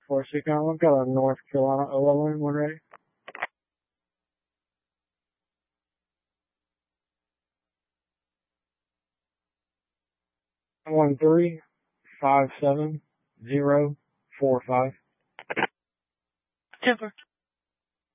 4-6 Allen, got a North Carolina OLN when ready. 1-3-5-7-0-4-5. Temper.